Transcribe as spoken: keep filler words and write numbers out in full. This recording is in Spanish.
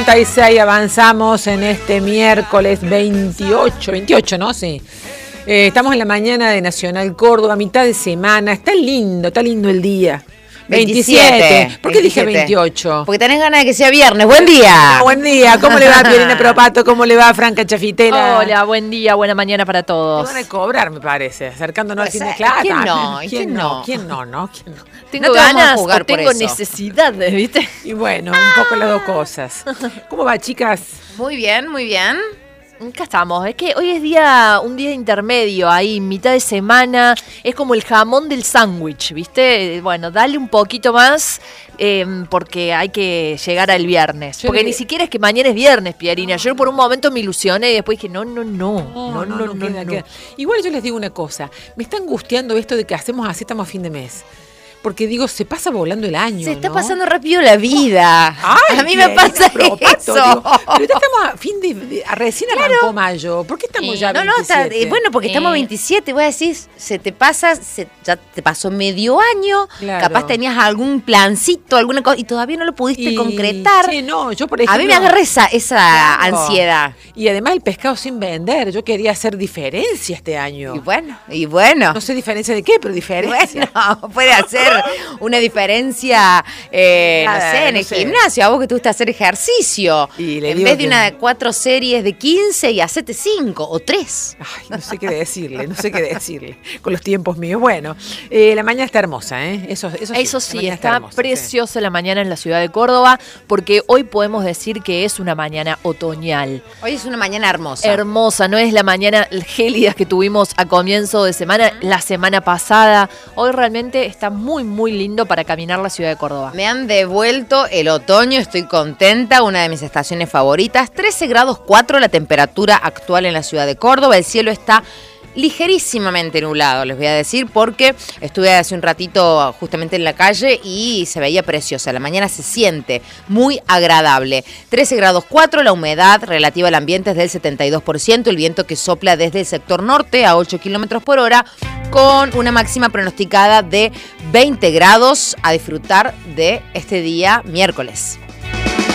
cincuenta y seis, avanzamos en este miércoles veintiocho, veintiocho, ¿no? Sí. Eh, estamos en la mañana de Nacional Córdoba, mitad de semana. Está lindo, está lindo el día. veintisiete. ¿Por qué dije veintiocho? Porque tenés ganas de que sea viernes. ¡Buen día! No, buen día. ¿Cómo le va, Pierina Propato? ¿Cómo le va, Franca Chafitela? Hola, buen día, buena mañana para todos. Te van a cobrar, me parece, acercándonos Pues, al fin de clase. ¿quién no? ¿Quién, ¿Quién no? no? ¿Quién no? ¿No? ¿Quién no? Tengo No te vamos a ganas juzgar o por tengo eso. necesidades, ¿viste? Y bueno, un poco las dos cosas. ¿Cómo va, chicas? Muy bien, muy bien. Acá estamos, es que hoy es día, un día intermedio, ahí, mitad de semana, es como el jamón del sándwich, ¿viste? Bueno, dale un poquito más, eh, porque hay que llegar al viernes. Yo Porque le- ni siquiera es que mañana es viernes, Pierina. Yo por un momento me ilusioné y después dije, no, no, no, no, no, no, queda, no. queda. Igual yo les digo una cosa, me está angustiando esto de que hacemos así, estamos a fin de mes. Porque digo, se pasa volando el año, Se está ¿no? pasando rápido la vida. Ay, a mí me Pierina pasa Propato, eso. digo, pero ya estamos a fin de, de- a recién arrancó mayo. ¿Por qué estamos Sí. ya No, no, está, veintisiete? eh, bueno, porque estamos Eh. veintisiete, voy a decir, se te pasa, se, ya te pasó medio año, Claro. capaz tenías algún plancito, alguna cosa, y todavía no lo pudiste Y- concretar. Sí, no, yo por ejemplo... A mí me agarra esa, esa Claro. ansiedad. Y además el pescado sin vender. Yo quería hacer diferencia este año. Y bueno, y bueno. No sé diferencia de qué, pero diferencia. Bueno, puede hacer una diferencia, eh, no Nada, sé, en no el sé. gimnasio, a vos que te gusta hacer ejercicio. Y le en digo vez de que- una de cuatro series de quince y hacete cinco o tres. Ay, no sé qué decirle, no sé qué decirle con los tiempos míos. Bueno, eh, la mañana está hermosa, ¿eh? Eso, eso sí, Eso la sí, mañana está hermosa, sí. preciosa la mañana en la ciudad de Córdoba, porque hoy podemos decir que es una mañana otoñal. Hoy es una mañana hermosa. Hermosa, no es la mañana gélida que tuvimos a comienzo de semana, la semana pasada. Hoy realmente está muy, muy lindo para caminar la ciudad de Córdoba. Me han devuelto el otoño, estoy contenta, una de mis estaciones favoritas. trece grados cuatro la temperatura actual en la ciudad de Córdoba. El cielo está ligerísimamente nublado, les voy a decir, porque estuve hace un ratito justamente en la calle y se veía preciosa. La mañana se siente muy agradable. trece grados cuatro, la humedad relativa al ambiente es del setenta y dos por ciento, el viento que sopla desde el sector norte a ocho kilómetros por hora, con una máxima pronosticada de veinte grados, a disfrutar de este día miércoles.